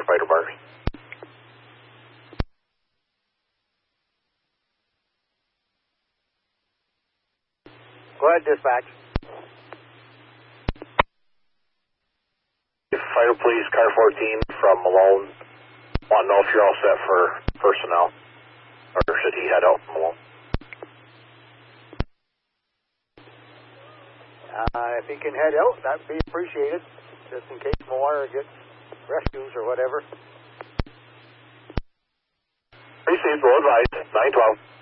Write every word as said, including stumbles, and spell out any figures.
Firefighter Barney. Go ahead, dispatch. Fire Police, Car fourteen from Malone. Want to know if you're all set for personnel, or should he head out from Malone? Uh, if he can head out, that would be appreciated, just in case more gets rescues or whatever. Received, roll advised, nine twelve.